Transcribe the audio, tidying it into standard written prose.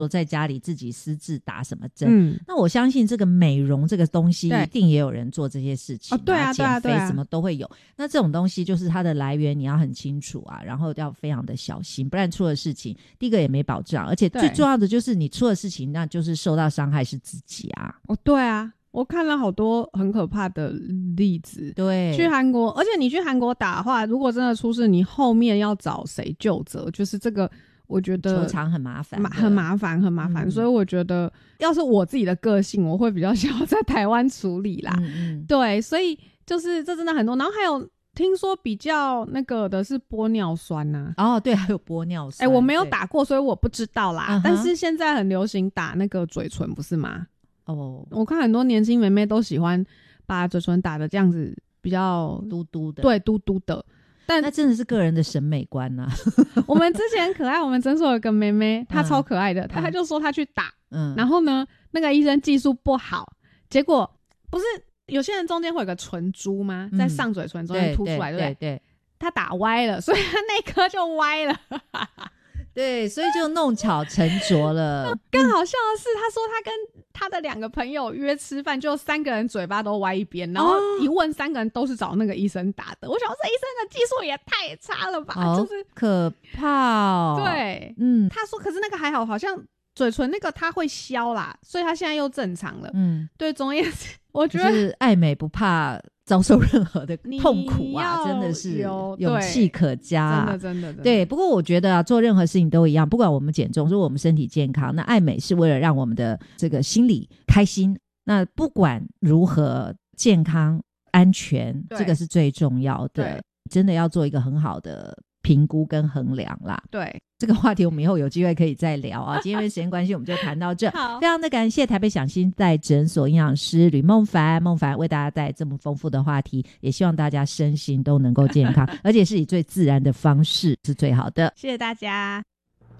说在家里自己私自打什么针，那我相信这个美容这个东西一定也有人做这些事情对啊， 减肥什么都会有，那这种东西就是它的来源你要很清楚啊，然后要非常的小心，不然出了事情第一个也没保障，而且最重要的就是你出了事情那就是受到伤害是自己啊。 对啊，我看了好多很可怕的例子。 对， 去韩国，而且你去韩国打的话，如果真的出事，你后面要找谁就责，就是这个我觉得球场很麻烦很麻烦、所以我觉得要是我自己的个性我会比较想要在台湾处理啦。对，所以就是这真的很多，然后还有听说比较那个的是玻尿酸啊。 对，还有玻尿酸。 我没有打过，所以我不知道啦。但是现在很流行打那个嘴唇，不是吗？我看很多年轻妹妹都喜欢把嘴唇打的这样子比较嘟嘟的。 对，嘟嘟的。但那真的是个人的审美观啊。 我们之前很可爱，我们诊所有个妹妹，她超可爱的，她就说她去打，然后呢那个医生技术不好，结果不是有些人中间会有个唇珠吗？在上嘴唇中间凸出来，对不对？她打歪了，所以她那颗就歪了。 对，所以就弄巧成拙了。 更好笑的是，他说他跟他的2个朋友约吃饭，就3个人嘴巴都歪一边，然后一问3个人都是找那个医生打的。我想说这医生的技术也太差了吧，就是可怕对，他说可是那个还好，好像嘴唇那个他会消啦，所以他现在又正常了。对，总而言之，我觉得就是爱美不怕遭受任何的痛苦啊，真的是勇气可嘉， 真的对。不过我觉得做任何事情都一样，不管我们减重，如果我们身体健康，那爱美是为了让我们的这个心理开心，那不管如何健康安全，这个是最重要的，真的要做一个很好的评估跟衡量啦。 对， 这个话题我们以后有机会可以再聊啊。今天因为时间关系我们就谈到这。非常的感谢台北享心在诊所营养师吕孟凡为大家带来这么丰富的话题，也希望大家身心都能够健康而且是以最自然的方式是最好的。 谢谢大家。